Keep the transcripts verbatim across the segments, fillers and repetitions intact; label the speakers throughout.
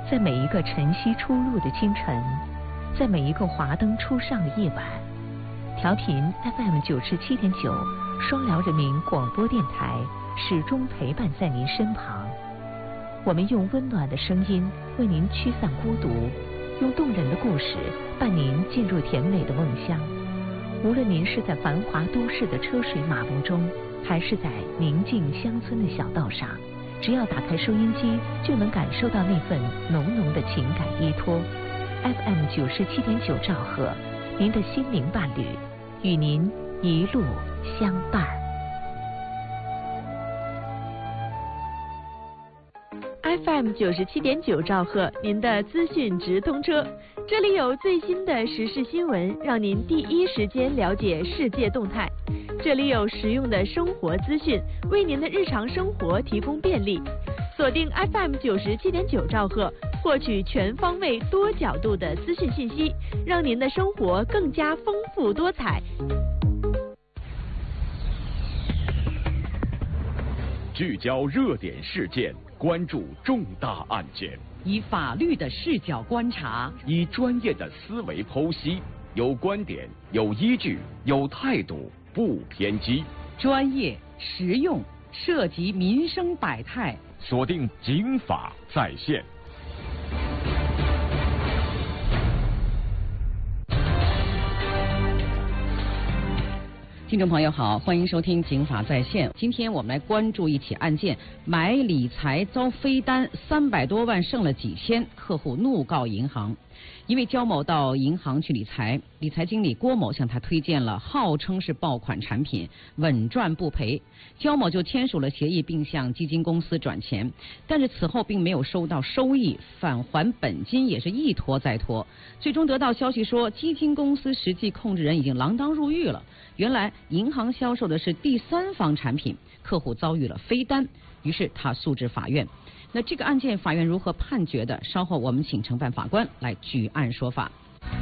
Speaker 1: 在每一个晨曦初露的清晨，在每一个华灯初上的夜晚，调频 F M 九十七点九，双辽人民广播电台始终陪伴在您身旁。我们用温暖的声音为您驱散孤独，用动人的故事伴您进入甜美的梦乡。无论您是在繁华都市的车水马龙中，还是在宁静乡村的小道上，只要打开收音机，就能感受到那份浓浓的情感依托。F M 九十七点九兆赫，您的心灵伴侣，与您一路相伴。
Speaker 2: F M 九十七点九兆赫，您的资讯直通车，这里有最新的时事新闻，让您第一时间了解世界动态。这里有实用的生活资讯，为您的日常生活提供便利。锁定 F M 九十七点九兆赫，获取全方位、多角度的资讯信息，让您的生活更加丰富多彩。
Speaker 3: 聚焦热点事件，关注重大案件，
Speaker 4: 以法律的视角观察，
Speaker 3: 以专业的思维剖析，有观点，有依据，有态度，不偏激，
Speaker 4: 专业实用，涉及民生百态。
Speaker 3: 锁定警法在线。
Speaker 4: 听众朋友好，欢迎收听警法在线。今天我们来关注一起案件：买理财遭飞单，三百多万剩了几千，客户怒告银行。一位焦某到银行去理财，理财经理郭某向他推荐了号称是爆款产品，稳赚不赔。焦某就签署了协议，并向基金公司转钱，但是此后并没有收到收益，返还本金也是一拖再拖。最终得到消息说，基金公司实际控制人已经锒铛入狱了。原来银行销售的是第三方产品，客户遭遇了飞单，于是他诉至法院。那这个案件法院如何判决的？稍后我们请承办法官来举案说法。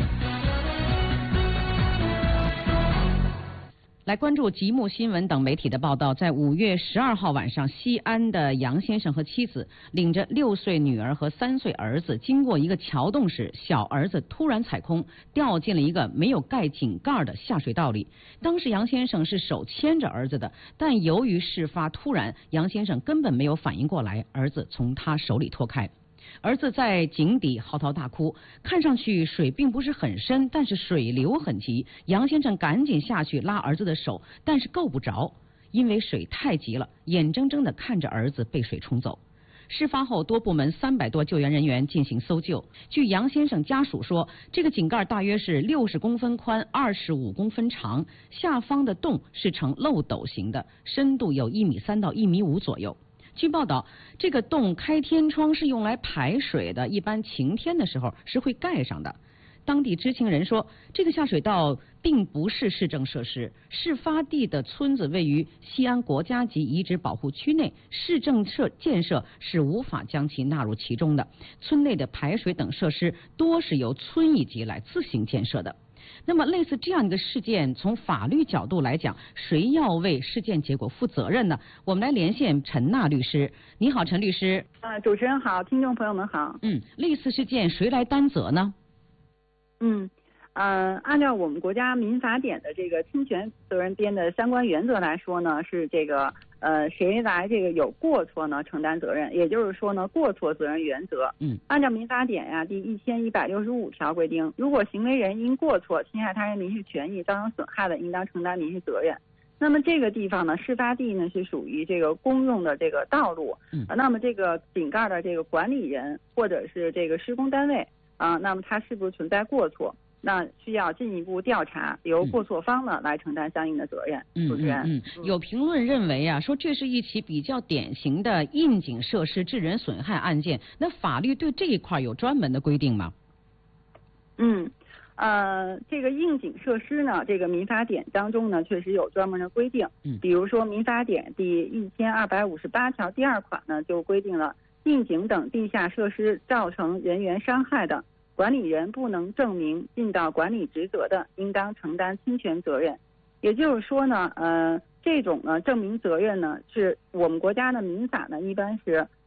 Speaker 4: 来关注极目新闻等媒体的报道，在五月十二号晚上，西安的杨先生和妻子领着六岁女儿和三岁儿子经过一个桥洞时，小儿子突然踩空，掉进了一个没有盖井盖的下水道里。当时杨先生是手牵着儿子的，但由于事发突然，杨先生根本没有反应过来，儿子从他手里脱开。儿子在井底嚎啕大哭，看上去水并不是很深，但是水流很急。杨先生赶紧下去拉儿子的手，但是够不着，因为水太急了，眼睁睁地看着儿子被水冲走。事发后，多部门三百多救援人员进行搜救。据杨先生家属说，这个井盖大约是六十公分宽，二十五公分长，下方的洞是呈漏斗形的，深度有一米三到一米五左右。据报道，这个洞开天窗是用来排水的，一般晴天的时候是会盖上的。当地知情人说，这个下水道并不是市政设施，事发地的村子位于西安国家级遗址保护区内，市政设建设是无法将其纳入其中的。村内的排水等设施多是由村一级来自行建设的。那么类似这样一个事件，从法律角度来讲，谁要为事件结果负责任呢？我们来连线陈娜律师。你好，陈律师。
Speaker 5: 呃，主持人好，听众朋友们好。
Speaker 4: 嗯，类似事件谁来担责呢？
Speaker 5: 嗯，呃，按照我们国家民法典的这个侵权责任编的相关原则来说呢，是这个呃谁来这个有过错呢承担责任，也就是说呢过错责任原则。嗯，按照民法典呀第一千一百六十五条规定，如果行为人因过错侵害他人民事权益造成损害的，应当承担民事责任。那么这个地方呢，事发地呢是属于这个公用的这个道路，嗯，那么这个井盖的这个管理人或者是这个施工单位啊，那么它是不是存在过错？那需要进一步调查，由过错方呢、嗯、来承担相应的责任。主持人，
Speaker 4: 嗯嗯，有评论认为啊，说这是一起比较典型的应井设施致人损害案件。那法律对这一块有专门的规定吗？
Speaker 5: 嗯，呃，这个应井设施呢，这个民法典当中呢，确实有专门的规定。嗯，比如说民法典第一千二百五十八条第二款呢，就规定了应井等地下设施造成人员伤害的，管理人不能证明尽到管理职责的，应当承担侵权责任。也就是说呢，呃，这种呢证明责任呢，是我们国家的民法呢，一般是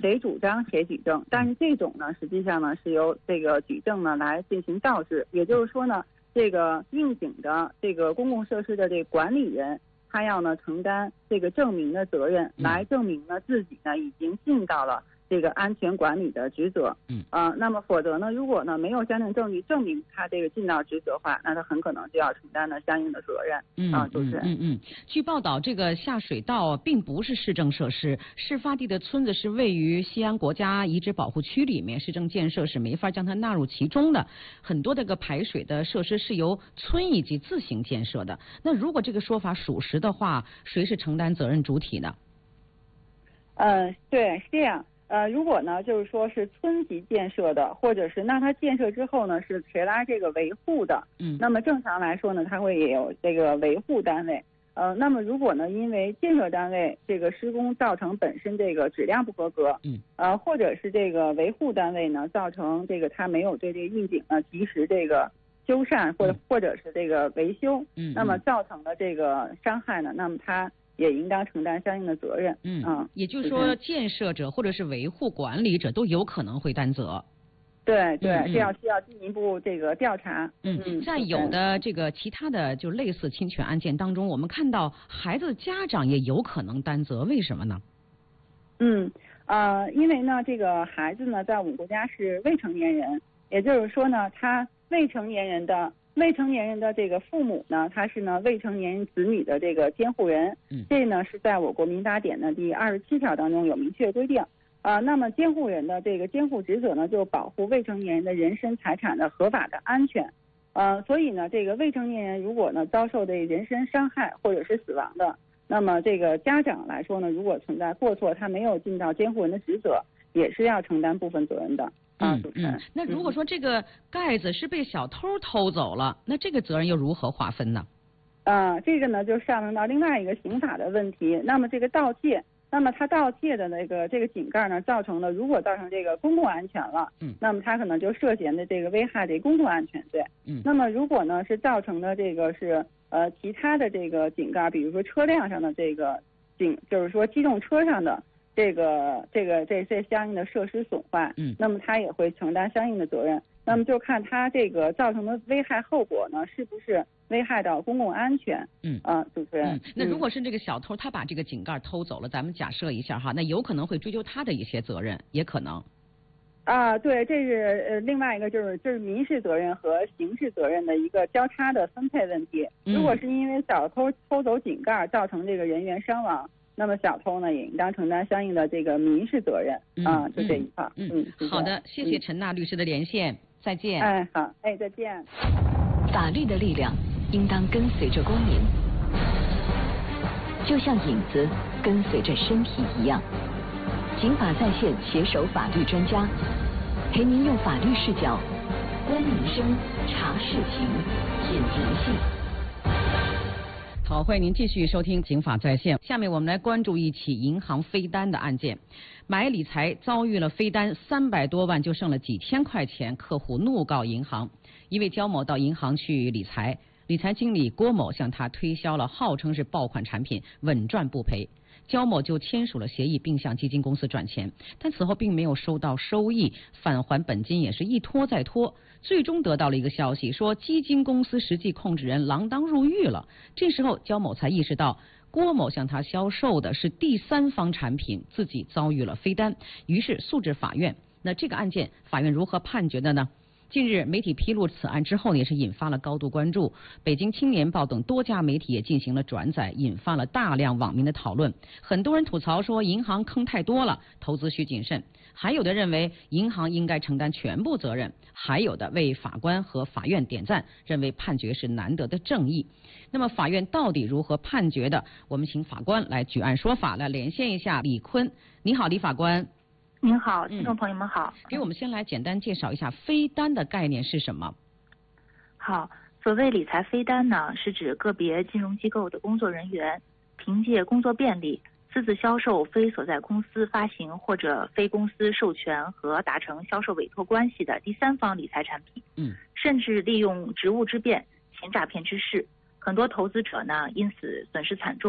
Speaker 5: 谁主张谁举证，但是这种呢，实际上呢是由这个举证呢来进行倒置，也就是说呢，这个应景的这个公共设施的这个管理人，他要呢承担这个证明的责任，来证明呢自己呢已经尽到了这个安全管理的职责。
Speaker 4: 嗯
Speaker 5: 啊、呃，那么否则呢，如果呢没有相应证据证明他这个尽到职责的话，那他很可能就要承担呢相应的责任。
Speaker 4: 嗯
Speaker 5: 啊，主持人。
Speaker 4: 嗯嗯。据报道，这个下水道并不是市政设施，事发地的村子是位于西安国家遗址保护区里面，市政建设是没法将它纳入其中的。很多这个排水的设施是由村以及自行建设的。那如果这个说法属实的话，谁是承担责任主体呢？
Speaker 5: 呃，对，是这样。呃，如果呢，就是说是村级建设的，或者是那它建设之后呢，是谁来这个维护的？
Speaker 4: 嗯，
Speaker 5: 那么正常来说呢，它会也有这个维护单位。呃，那么如果呢，因为建设单位这个施工造成本身这个质量不合格，
Speaker 4: 嗯，
Speaker 5: 呃，或者是这个维护单位呢，造成这个它没有对这个窨井呢及时这个修缮或者、嗯、或者是这个维修，
Speaker 4: 嗯，
Speaker 5: 那么造成的这个伤害呢，那么它也应当承担相应的责任。
Speaker 4: 嗯，
Speaker 5: 嗯，
Speaker 4: 也就是说，建设者或者是维护管理者都有可能会担责。
Speaker 5: 对对，
Speaker 4: 嗯、
Speaker 5: 这要需要进一步这个调查。
Speaker 4: 嗯，
Speaker 5: 嗯
Speaker 4: 在有的这个其他的就类似侵权案件当中，我们看到孩子的家长也有可能担责，为什么呢？
Speaker 5: 嗯呃，因为呢，这个孩子呢，在我们国家是未成年人，也就是说呢，他未成年人的。未成年人的这个父母呢，他是呢未成年人子女的这个监护人，
Speaker 4: 嗯，
Speaker 5: 这呢是在我国民法典的第二十七条当中有明确规定。啊、呃，那么监护人的这个监护职责呢，就保护未成年人的人身财产的合法的安全。呃，所以呢，这个未成年人如果呢遭受这人身伤害或者是死亡的，那么这个家长来说呢，如果存在过错，他没有尽到监护人的职责，也是要承担部分责任的。
Speaker 4: 嗯嗯，那如果说这个盖子是被小偷偷走了，嗯、那这个责任又如何划分呢？
Speaker 5: 呃，这个呢就上升到另外一个刑法的问题。那么这个盗窃，那么他盗窃的那个这个井盖呢，造成了如果造成这个公共安全了，
Speaker 4: 嗯，
Speaker 5: 那么他可能就涉嫌的这个危害这公共安全罪。
Speaker 4: 嗯，
Speaker 5: 那么如果呢是造成的这个是呃其他的这个井盖，比如说车辆上的这个井，就是说机动车上的。这个这个这些相应的设施损坏，
Speaker 4: 嗯，
Speaker 5: 那么他也会承担相应的责任。那么就看他这个造成的危害后果呢，是不是危害到公共安全？
Speaker 4: 嗯
Speaker 5: 啊，主持人。
Speaker 4: 嗯，那如果是这个小偷他把这个井盖偷走了，咱们假设一下哈，那有可能会追究他的一些责任，也可能。
Speaker 5: 啊，对，这是呃另外一个就是就是民事责任和刑事责任的一个交叉的分配问题。
Speaker 4: 嗯、
Speaker 5: 如果是因为小偷偷走井盖造成这个人员伤亡。那么小偷呢也应当承担相应的这个民事责任啊、嗯，就这一块。
Speaker 4: 嗯，嗯好的，谢谢陈娜律师的连线，再见。
Speaker 5: 哎，好，哎，再见。
Speaker 1: 法律的力量应当跟随着公民，就像影子跟随着身体一样。警法在线携手法律专家，陪您用法律视角观民生、查事情、品人性。
Speaker 4: 好，欢迎您继续收听《警法在线》。下面我们来关注一起银行飞单的案件。买理财遭遇了飞单，三百多万就剩了几千块钱，客户怒告银行。一位焦某到银行去理财，理财经理郭某向他推销了号称是爆款产品，稳赚不赔。焦某就签署了协议，并向基金公司转钱，但此后并没有收到收益，返还本金也是一拖再拖。最终得到了一个消息，说基金公司实际控制人锒铛入狱了。这时候焦某才意识到，郭某向他销售的是第三方产品，自己遭遇了飞单，于是诉至法院。那这个案件法院如何判决的呢？近日，媒体披露此案之后，也是引发了高度关注。北京青年报等多家媒体也进行了转载，引发了大量网民的讨论。很多人吐槽说，银行坑太多了，投资需谨慎。还有的认为银行应该承担全部责任，还有的为法官和法院点赞，认为判决是难得的正义。那么法院到底如何判决的？我们请法官来举案说法，来连线一下李坤。你好，李法官。
Speaker 6: 您好，听众朋友们好、
Speaker 4: 嗯。给我们先来简单介绍一下飞单的概念是什么？
Speaker 6: 好，所谓理财飞单呢，是指个别金融机构的工作人员凭借工作便利，私自销售非所在公司发行或者非公司授权和达成销售委托关系的第三方理财产品。
Speaker 4: 嗯，
Speaker 6: 甚至利用职务之便行诈骗之事，很多投资者呢因此损失惨重，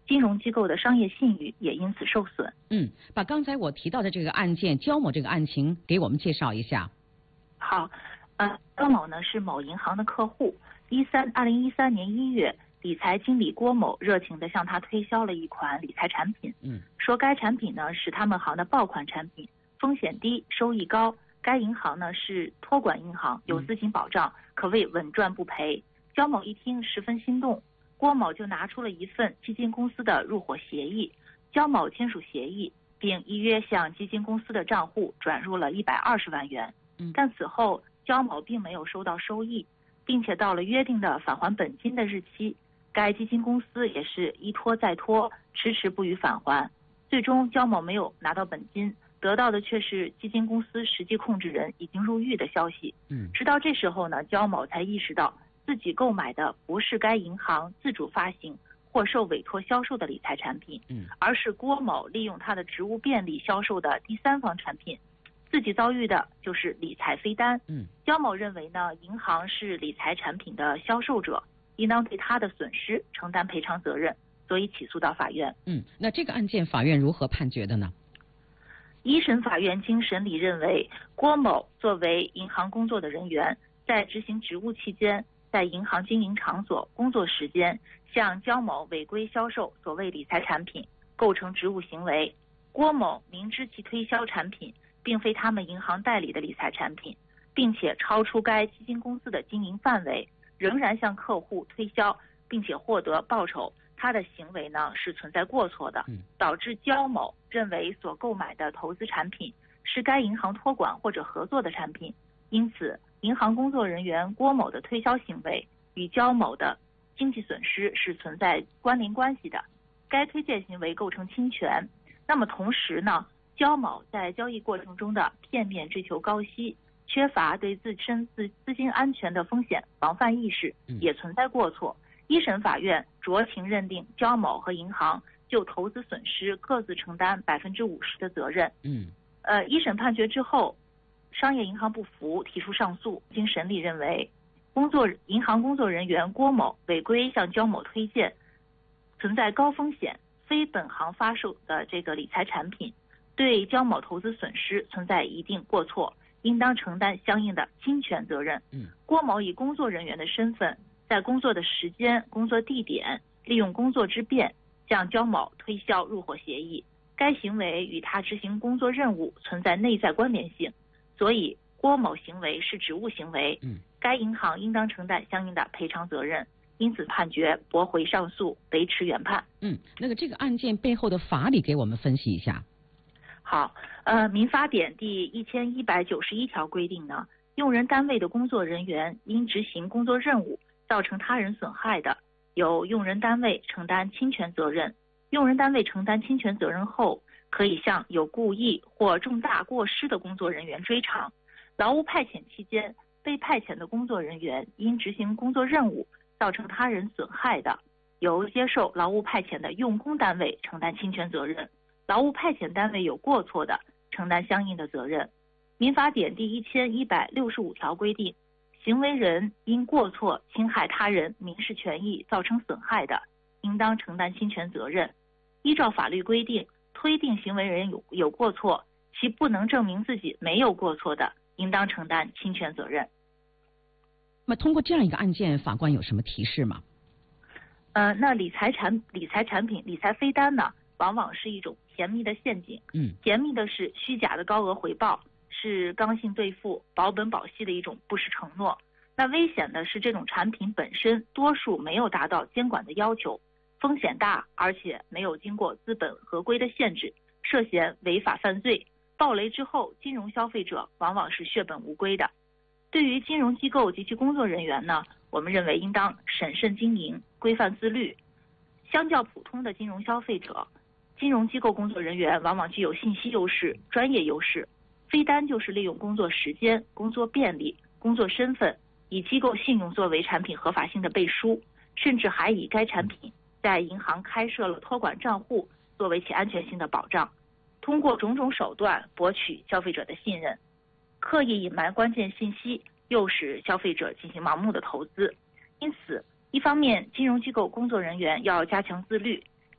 Speaker 6: 金融机构的商业信誉也因此受损。
Speaker 4: 嗯，把刚才我提到的这个案件焦某这个案情给我们介绍一下。
Speaker 6: 好，呃，焦某呢是某银行的客户，一三二零一三年一月，理财经理郭某热情地向他推销了一款理财产品，
Speaker 4: 嗯，
Speaker 6: 说该产品呢是他们行的爆款产品，风险低，收益高。该银行呢是托管银行，有资金保障，可谓稳赚不赔。焦某一听十分心动，郭某就拿出了一份基金公司的入伙协议，焦某签署协议，并依约向基金公司的账户转入了一百二十万元。但此后焦某并没有收到收益，并且到了约定的返还本金的日期，该基金公司也是一拖再拖，迟迟不予返还。最终焦某没有拿到本金，得到的却是基金公司实际控制人已经入狱的消息。
Speaker 4: 嗯，
Speaker 6: 直到这时候呢，焦某才意识到自己购买的不是该银行自主发行或受委托销售的理财产品，
Speaker 4: 嗯，
Speaker 6: 而是郭某利用他的职务便利销售的第三方产品。自己遭遇的就是理财飞单。
Speaker 4: 嗯，
Speaker 6: 焦某认为呢，银行是理财产品的销售者，应当对他的损失承担赔偿责任，所以起诉到法院。
Speaker 4: 嗯，那这个案件法院如何判决的呢？
Speaker 6: 一审法院经审理认为，郭某作为银行工作的人员，在执行职务期间，在银行经营场所工作时间，向焦某违规销售所谓理财产品，构成职务行为。郭某明知其推销产品并非他们银行代理的理财产品，并且超出该基金公司的经营范围，仍然向客户推销，并且获得报酬，他的行为呢是存在过错的，导致焦某认为所购买的投资产品是该银行托管或者合作的产品，因此银行工作人员郭某的推销行为与焦某的经济损失是存在关联关系的，该推荐行为构成侵权。那么同时呢，焦某在交易过程中的片面追求高息，缺乏对自身资资金安全的风险防范意识，也存在过错。一审法院酌情认定焦某和银行就投资损失各自承担百分之五十的责任。
Speaker 4: 嗯，
Speaker 6: 呃，一审判决之后，商业银行不服，提出上诉。经审理认为，工作银行工作人员郭某违规向焦某推荐存在高风险非本行发售的这个理财产品，对焦某投资损失存在一定过错，应当承担相应的侵权责任。
Speaker 4: 嗯，
Speaker 6: 郭某以工作人员的身份，在工作的时间、工作地点，利用工作之便向焦某推销入伙协议，该行为与他执行工作任务存在内在关联性，所以郭某行为是职务行为，
Speaker 4: 嗯，
Speaker 6: 该银行应当承担相应的赔偿责任。因此判决驳回上诉，维持原判。
Speaker 4: 嗯，那个这个案件背后的法理给我们分析一下。
Speaker 6: 好，呃，民法典第一千一百九十一条规定呢，用人单位的工作人员因执行工作任务造成他人损害的，由用人单位承担侵权责任。用人单位承担侵权责任后，可以向有故意或重大过失的工作人员追偿。劳务派遣期间，被派遣的工作人员因执行工作任务造成他人损害的，由接受劳务派遣的用工单位承担侵权责任。劳务派遣单位有过错的，承担相应的责任。民法典第一千一百六十五条规定，行为人因过错侵害他人民事权益造成损害的，应当承担侵权责任。依照法律规定，推定行为人有有过错，其不能证明自己没有过错的，应当承担侵权责任。
Speaker 4: 那么通过这样一个案件，法官有什么提示吗？
Speaker 6: 呃，那理财产理财产品理财飞单呢，往往是一种甜蜜的陷阱。
Speaker 4: 嗯，
Speaker 6: 甜蜜的是虚假的高额回报，是刚性兑付、保本保息的一种不实承诺。那危险的是这种产品本身多数没有达到监管的要求，风险大，而且没有经过资本合规的限制，涉嫌违法犯罪。暴雷之后，金融消费者往往是血本无归的。对于金融机构及其工作人员呢，我们认为应当审慎经营，规范自律。相较普通的金融消费者，金融机构工作人员往往具有信息优势、专业优势。飞单就是利用工作时间、工作便利、工作身份，以机构信用作为产品合法性的背书，甚至还以该产品在银行开设了托管账户作为其安全性的保障，通过种种手段博取消费者的信任，刻意隐瞒关键信息，诱使消费者进行盲目的投资。因此，一方面，金融机构工作人员要加强自律，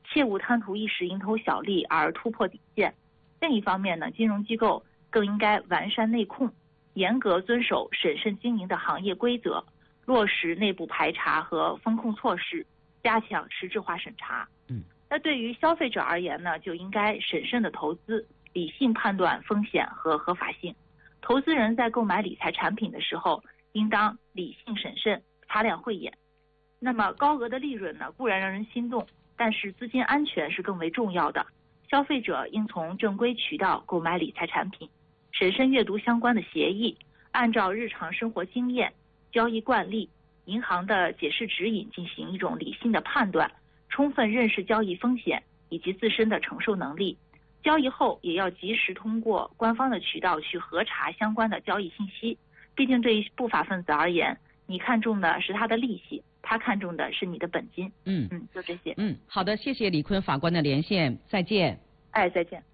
Speaker 6: 切勿贪图一时蝇头小利而突破底线。另一方面呢，金融机构更应该完善内控，严格遵守审慎经营的行业规则，落实内部排查和风控措施，加强实质化审查。
Speaker 4: 嗯，
Speaker 6: 那对于消费者而言呢，就应该审慎的投资，理性判断风险和合法性。投资人在购买理财产品的时候，应当理性审慎，擦亮慧眼。那么高额的利润呢，固然让人心动，但是资金安全是更为重要的。消费者应从正规渠道购买理财产品，审慎阅读相关的协议，按照日常生活经验、交易惯例、银行的解释指引进行一种理性的判断，充分认识交易风险以及自身的承受能力。交易后也要及时通过官方的渠道去核查相关的交易信息。毕竟对于不法分子而言，你看中的是他的利息，他看中的是你的本金。
Speaker 4: 嗯
Speaker 6: 嗯，就这些。
Speaker 4: 嗯，好的，谢谢李坤法官的连线，再见。
Speaker 6: 哎，再见。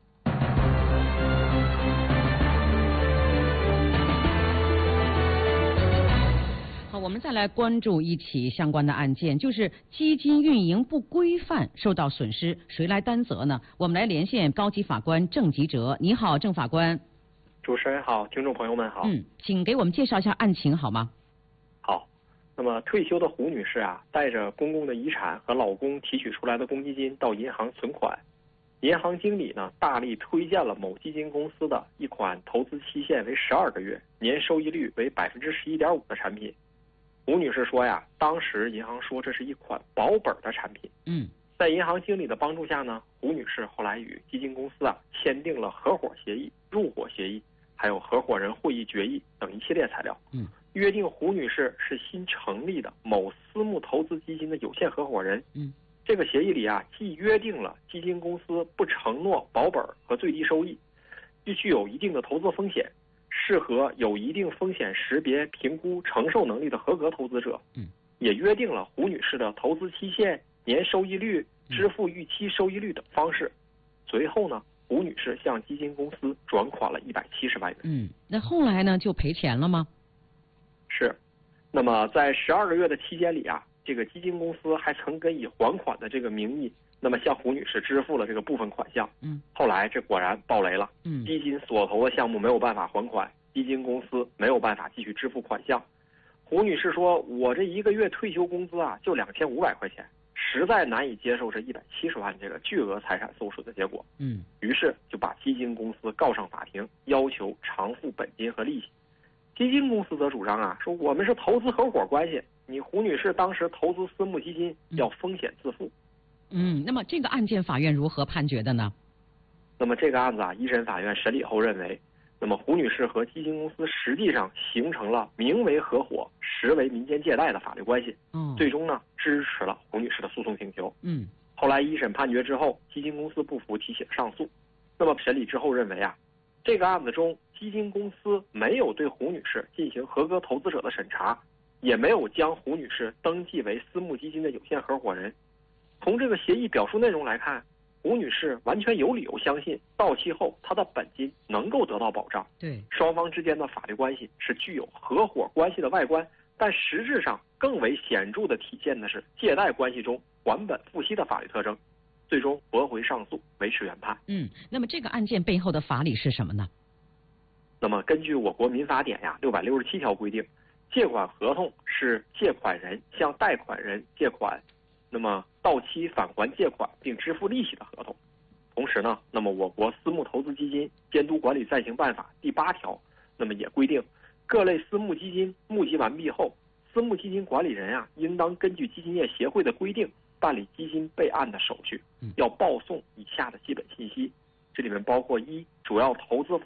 Speaker 4: 好，我们再来关注一起相关的案件，就是基金运营不规范受到损失，谁来担责呢？我们来连线高级法官郑吉喆。你好，郑法官。
Speaker 7: 主持人好，听众朋友们好。
Speaker 4: 嗯，请给我们介绍一下案情好吗？
Speaker 7: 好，那么退休的胡女士啊，带着公公的遗产和老公提取出来的公积金到银行存款，银行经理呢大力推荐了某基金公司的一款投资期限为十二个月、年收益率为百分之十一点五的产品。胡女士说呀，当时银行说这是一款保本的产品。
Speaker 4: 嗯，
Speaker 7: 在银行经理的帮助下呢，胡女士后来与基金公司啊签订了合伙协议、入伙协议，还有合伙人会议决议等一系列材料。
Speaker 4: 嗯，
Speaker 7: 约定胡女士是新成立的某私募投资基金的有限合伙人。
Speaker 4: 嗯，
Speaker 7: 这个协议里啊，既约定了基金公司不承诺保本和最低收益，既具有一定的投资风险，适合有一定风险识别、评估、承受能力的合格投资者。
Speaker 4: 嗯，
Speaker 7: 也约定了胡女士的投资期限、年收益率、支付预期收益率等方式。随后呢，胡女士向基金公司转款了一百七十万元。
Speaker 4: 嗯，那后来呢，就赔钱了吗？
Speaker 7: 是。那么在十二个月的期间里啊，这个基金公司还曾跟以还款的这个名义，那么向胡女士支付了这个部分款项。
Speaker 4: 嗯，
Speaker 7: 后来这果然爆雷了。
Speaker 4: 嗯，
Speaker 7: 基金所投的项目没有办法还款，基金公司没有办法继续支付款项。胡女士说：“我这一个月退休工资啊，就两千五百块钱，实在难以接受这一百七十万这个巨额财产受损的结果。”
Speaker 4: 嗯，
Speaker 7: 于是就把基金公司告上法庭，要求偿付本金和利息。基金公司则主张啊，说我们是投资合伙关系，你胡女士当时投资私募基金要风险自负。
Speaker 4: 嗯，那么这个案件法院如何判决的呢？
Speaker 7: 那么这个案子啊，一审法院审理后认为，那么胡女士和基金公司实际上形成了名为合伙、实为民间借贷的法律关系。
Speaker 4: 哦，
Speaker 7: 最终呢，支持了胡女士的诉讼请求。
Speaker 4: 嗯，
Speaker 7: 后来一审判决之后，基金公司不服，提起了上诉。那么审理之后认为啊，这个案子中，基金公司没有对胡女士进行合格投资者的审查，也没有将胡女士登记为私募基金的有限合伙人。从这个协议表述内容来看，胡女士完全有理由相信，到期后她的本金能够得到保障。
Speaker 4: 对，
Speaker 7: 双方之间的法律关系是具有合伙关系的外观，但实质上更为显著的体现的是借贷关系中还本付息的法律特征。最终驳回上诉，维持原判。
Speaker 4: 嗯，那么这个案件背后的法理是什么呢？
Speaker 7: 那么根据我国民法典呀六百六十七条规定，借款合同是借款人向贷款人借款，那么到期返还借款并支付利息的合同。同时呢，那么我国私募投资基金监督管理暂行办法第八条，那么也规定，各类私募基金募集完毕后，私募基金管理人啊，应当根据基金业协会的规定办理基金备案的手续，要报送以下的基本信息。这里面包括一，主要投资